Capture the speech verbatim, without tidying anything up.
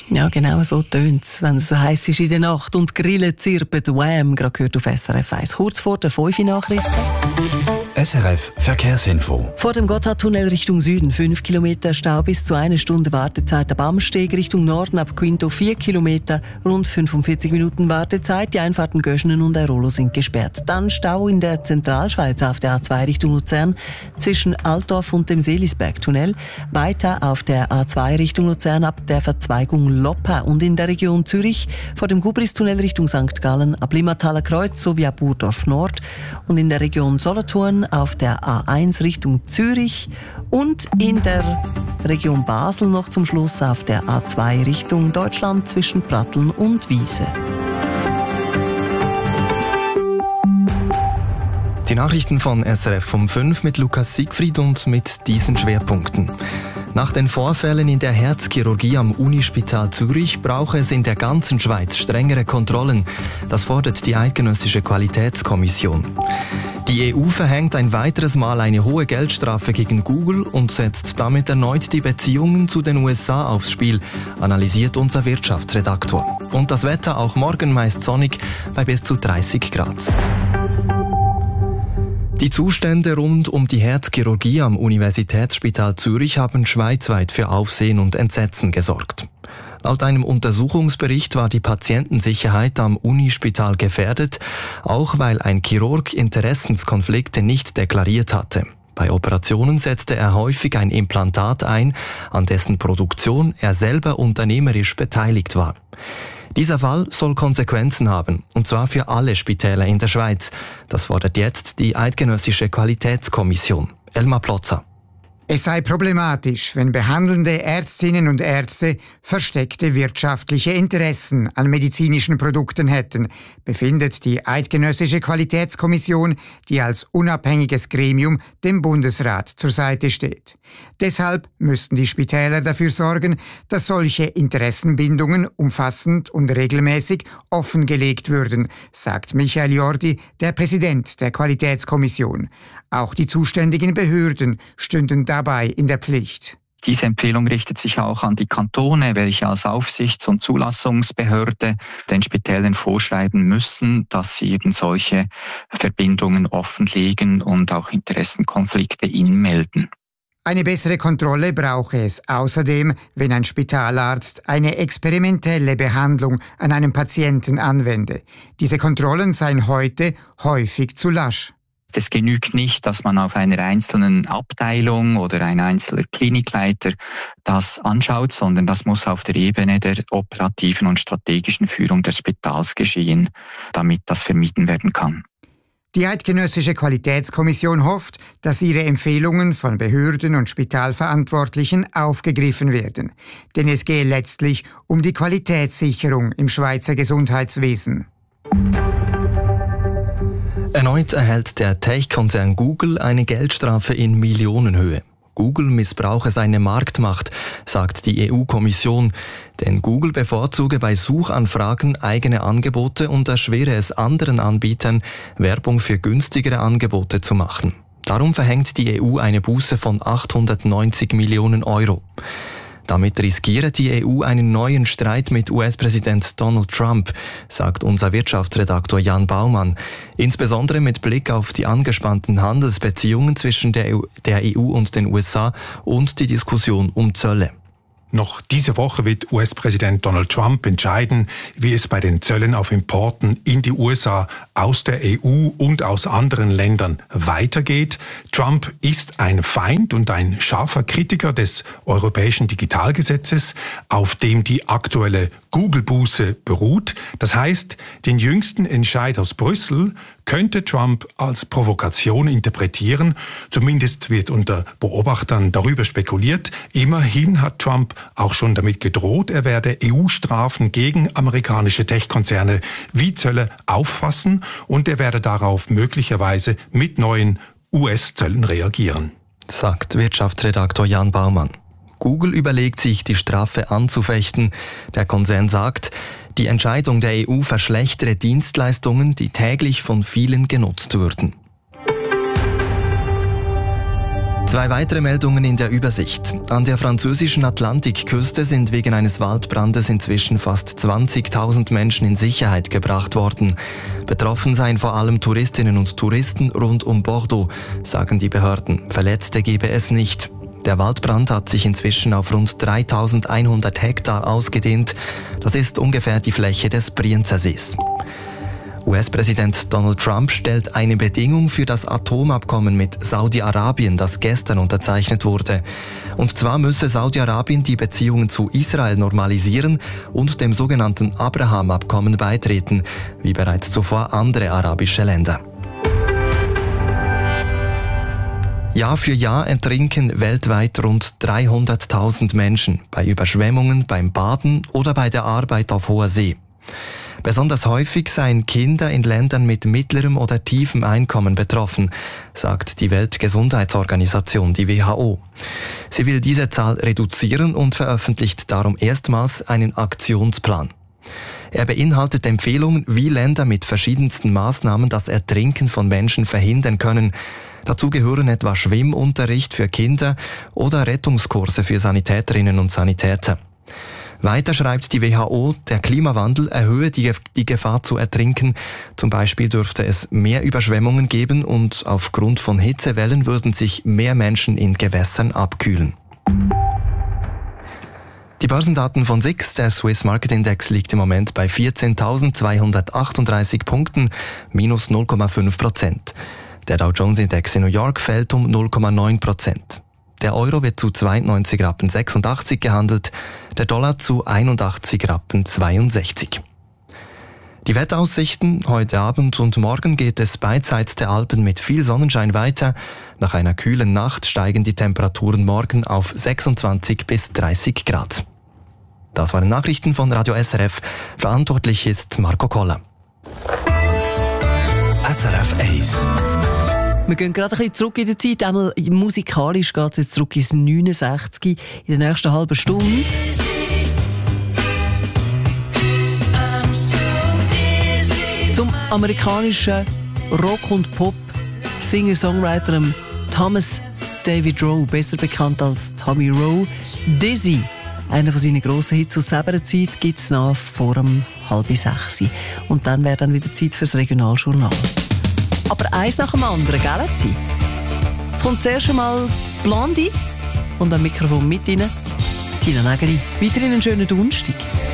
Ja, genau so tönt es, wenn es so heiß ist in der Nacht und Grillen zirpen. Wham, gerade gehört auf S R F eins. Kurz vor der fünf Uhr Nachrichten. S R F Verkehrsinfo. Vor dem Gotthardtunnel Richtung Süden fünf Kilometer Stau bis zu eine Stunde Wartezeit. Ab Amsteg Richtung Norden ab Quinto vier Kilometer, rund fünfundvierzig Minuten Wartezeit. Die Einfahrten Göschenen und Airolo sind gesperrt. Dann Stau in der Zentralschweiz auf der A zwei Richtung Luzern zwischen Altdorf und dem Seelisbergtunnel. Weiter auf der A zwei Richtung Luzern ab der Verzweigung Loppa und in der Region Zürich vor dem Gubristunnel Richtung Sankt Gallen ab Limmathaler Kreuz sowie ab Burdorf Nord und in der Region Solothurn auf der A eins Richtung Zürich und in der Region Basel noch zum Schluss auf der A zwei Richtung Deutschland zwischen Pratteln und Wiese. Die Nachrichten von S R F um fünf mit Lukas Siegfried und mit diesen Schwerpunkten. Nach den Vorfällen in der Herzchirurgie am Unispital Zürich brauche es in der ganzen Schweiz strengere Kontrollen. Das fordert die Eidgenössische Qualitätskommission. Die E U verhängt ein weiteres Mal eine hohe Geldstrafe gegen Google und setzt damit erneut die Beziehungen zu den U S A aufs Spiel, analysiert unser Wirtschaftsredaktor. Und das Wetter auch morgen meist sonnig bei bis zu dreißig Grad. Die Zustände rund um die Herzchirurgie am Universitätsspital Zürich haben schweizweit für Aufsehen und Entsetzen gesorgt. Laut einem Untersuchungsbericht war die Patientensicherheit am Unispital gefährdet, auch weil ein Chirurg Interessenskonflikte nicht deklariert hatte. Bei Operationen setzte er häufig ein Implantat ein, an dessen Produktion er selber unternehmerisch beteiligt war. Dieser Fall soll Konsequenzen haben, und zwar für alle Spitäler in der Schweiz. Das fordert jetzt die Eidgenössische Qualitätskommission. Elmar Plotzer. Es sei problematisch, wenn behandelnde Ärztinnen und Ärzte versteckte wirtschaftliche Interessen an medizinischen Produkten hätten, befindet die Eidgenössische Qualitätskommission, die als unabhängiges Gremium dem Bundesrat zur Seite steht. Deshalb müssten die Spitäler dafür sorgen, dass solche Interessenbindungen umfassend und regelmäßig offengelegt würden, sagt Michael Jordi, der Präsident der Qualitätskommission. Auch die zuständigen Behörden stünden dabei in der Pflicht. Diese Empfehlung richtet sich auch an die Kantone, welche als Aufsichts- und Zulassungsbehörde den Spitälern vorschreiben müssen, dass sie eben solche Verbindungen offenlegen und auch Interessenkonflikte ihnen melden. Eine bessere Kontrolle brauche es außerdem, wenn ein Spitalarzt eine experimentelle Behandlung an einem Patienten anwende. Diese Kontrollen seien heute häufig zu lasch. Es genügt nicht, dass man auf einer einzelnen Abteilung oder ein einzelner Klinikleiter das anschaut, sondern das muss auf der Ebene der operativen und strategischen Führung des Spitals geschehen, damit das vermieden werden kann. Die Eidgenössische Qualitätskommission hofft, dass ihre Empfehlungen von Behörden und Spitalverantwortlichen aufgegriffen werden. Denn es gehe letztlich um die Qualitätssicherung im Schweizer Gesundheitswesen. Erneut erhält der Tech-Konzern Google eine Geldstrafe in Millionenhöhe. Google missbrauche seine Marktmacht, sagt die E U-Kommission. Denn Google bevorzuge bei Suchanfragen eigene Angebote und erschwere es anderen Anbietern, Werbung für günstigere Angebote zu machen. Darum verhängt die E U eine Buße von achthundertneunzig Millionen Euro. Damit riskiere die E U einen neuen Streit mit U S-Präsident Donald Trump, sagt unser Wirtschaftsredaktor Jan Baumann. Insbesondere mit Blick auf die angespannten Handelsbeziehungen zwischen der E U und den U S A und die Diskussion um Zölle. Noch diese Woche wird U S-Präsident Donald Trump entscheiden, wie es bei den Zöllen auf Importen in die U S A aus der E U und aus anderen Ländern weitergeht. Trump ist ein Feind und ein scharfer Kritiker des europäischen Digitalgesetzes, auf dem die aktuelle Google-Buße beruht. Das heißt, den jüngsten Entscheid aus Brüssel könnte Trump als Provokation interpretieren. Zumindest wird unter Beobachtern darüber spekuliert. Immerhin hat Trump auch schon damit gedroht, er werde E U-Strafen gegen amerikanische Tech-Konzerne wie Zölle auffassen und er werde darauf möglicherweise mit neuen U S-Zöllen reagieren, sagt Wirtschaftsredaktor Jan Baumann. Google überlegt sich, die Strafe anzufechten. Der Konzern sagt, die Entscheidung der E U verschlechtere Dienstleistungen, die täglich von vielen genutzt würden. Zwei weitere Meldungen in der Übersicht. An der französischen Atlantikküste sind wegen eines Waldbrandes inzwischen fast zwanzigtausend Menschen in Sicherheit gebracht worden. Betroffen seien vor allem Touristinnen und Touristen rund um Bordeaux, sagen die Behörden. Verletzte gebe es nicht. Der Waldbrand hat sich inzwischen auf rund dreitausendeinhundert Hektar ausgedehnt. Das ist ungefähr die Fläche des Brienzer Sees. U S-Präsident Donald Trump stellt eine Bedingung für das Atomabkommen mit Saudi-Arabien, das gestern unterzeichnet wurde. Und zwar müsse Saudi-Arabien die Beziehungen zu Israel normalisieren und dem sogenannten Abraham-Abkommen beitreten, wie bereits zuvor andere arabische Länder. Jahr für Jahr ertrinken weltweit rund dreihunderttausend Menschen bei Überschwemmungen, beim Baden oder bei der Arbeit auf hoher See. Besonders häufig seien Kinder in Ländern mit mittlerem oder tiefem Einkommen betroffen, sagt die Weltgesundheitsorganisation, die W H O. Sie will diese Zahl reduzieren und veröffentlicht darum erstmals einen Aktionsplan. Er beinhaltet Empfehlungen, wie Länder mit verschiedensten Maßnahmen das Ertrinken von Menschen verhindern können. Dazu gehören etwa Schwimmunterricht für Kinder oder Rettungskurse für Sanitäterinnen und Sanitäter. Weiter schreibt die W H O, der Klimawandel erhöhe die, die Gefahr zu ertrinken. Zum Beispiel dürfte es mehr Überschwemmungen geben und aufgrund von Hitzewellen würden sich mehr Menschen in Gewässern abkühlen. Die Börsendaten von S I X, der Swiss Market Index, liegt im Moment bei vierzehntausendzweihundertachtunddreißig Punkten, minus null Komma fünf Prozent. Der Dow Jones Index in New York fällt um null Komma neun Prozent. Der Euro wird zu zweiundneunzig Rappen sechsundachtzig gehandelt, der Dollar zu einundachtzig Rappen zweiundsechzig. Die Wetteraussichten: Heute Abend und morgen geht es beidseits der Alpen mit viel Sonnenschein weiter. Nach einer kühlen Nacht steigen die Temperaturen morgen auf sechsundzwanzig bis dreißig Grad. Das waren Nachrichten von Radio S R F. Verantwortlich ist Marco Koller. S R F eins. Wir gehen gerade ein bisschen zurück in der Zeit. Einmal musikalisch geht es jetzt zurück ins neunundsechzig in der nächsten halben Stunde. Zum amerikanischen Rock- und Pop-Singer-Songwriter Thomas David Rowe, besser bekannt als Tommy Rowe. Dizzy, einer von seinen grossen Hits aus selber Zeit, gibt es nach vor um halb sechs. Und dann wäre dann wieder Zeit fürs Regionaljournal. Aber eins nach dem anderen, gell? Jetzt kommt zuerst einmal Blondie und am Mikrofon mit Ihnen Tina Nägeli. Weiterhin einen schönen Donnerstag.